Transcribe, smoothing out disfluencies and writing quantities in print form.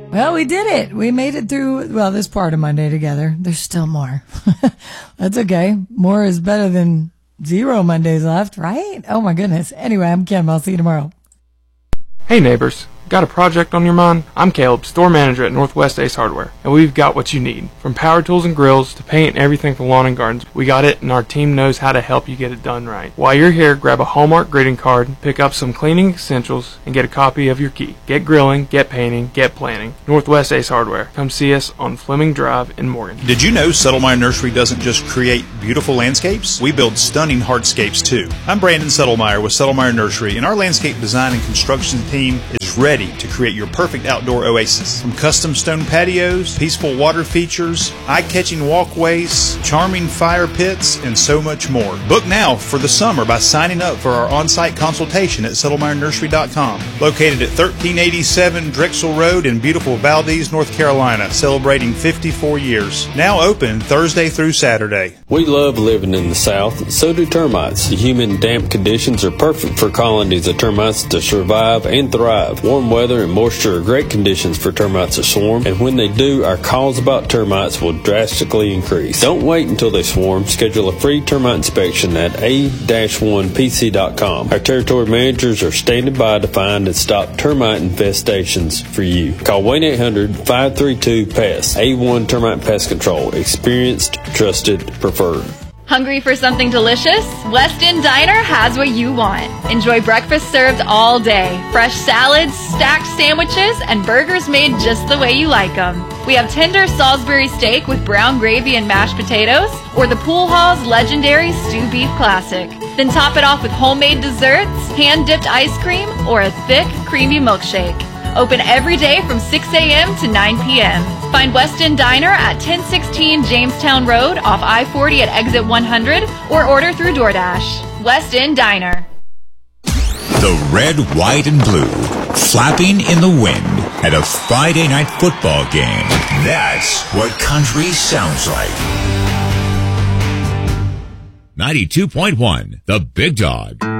Well, we did it. We made it through, this part of Monday together. There's still more. That's okay. More is better than 0 Mondays left, right? Oh my goodness. Anyway, I'm Kim. I'll see you tomorrow. Hey neighbors, got a project on your mind? I'm Caleb, store manager at Northwest Ace Hardware, and we've got what you need. From power tools and grills to paint and everything for lawn and gardens, we got it, and our team knows how to help you get it done right. While you're here, grab a Hallmark greeting card, pick up some cleaning essentials, and get a copy of your key. Get grilling, get painting, get planning. Northwest Ace Hardware. Come see us on Fleming Drive in Morgan. Did you know Settlemyre Nursery doesn't just create beautiful landscapes? We build stunning hardscapes too. I'm Brandon Settlemyre with Settlemyre Nursery, and our landscape design and construction team is ready to create your perfect outdoor oasis. From custom stone patios, peaceful water features, eye-catching walkways, charming fire pits, and so much more. Book now for the summer by signing up for our on-site consultation at settlemyrenursery.com. Located at 1387 Drexel Road in beautiful Valdez, North Carolina, celebrating 54 years. Now open Thursday through Saturday. We love living in the South, so do termites. The humid, damp conditions are perfect for colonies of termites to survive and thrive. Warm weather and moisture are great conditions for termites to swarm, and when they do, our calls about termites will drastically increase. Don't wait until they swarm. Schedule a free termite inspection at a-1pc.com. Our territory managers are standing by to find and stop termite infestations for you. Call 1-800-532-PEST. A1 Termite Pest Control. Experienced, trusted, preferred. Hungry for something delicious? West End Diner has what you want. Enjoy breakfast served all day. Fresh salads, stacked sandwiches, and burgers made just the way you like them. We have tender Salisbury steak with brown gravy and mashed potatoes, or the Pool Hall's legendary stew beef classic. Then top it off with homemade desserts, hand-dipped ice cream, or a thick, creamy milkshake. Open every day from 6 a.m. to 9 p.m. Find West End Diner at 1016 Jamestown Road off I-40 at exit 100 or order through DoorDash. West End Diner. The red, white, and blue flapping in the wind at a Friday night football game. That's what country sounds like. 92.1, The Big Dog.